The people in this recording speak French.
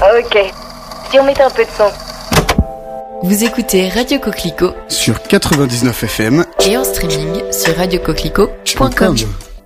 Ok. Si on mettait un peu de son. Vous écoutez Radio Coquelicot sur 99 FM et en streaming sur radiocoquelicot.com.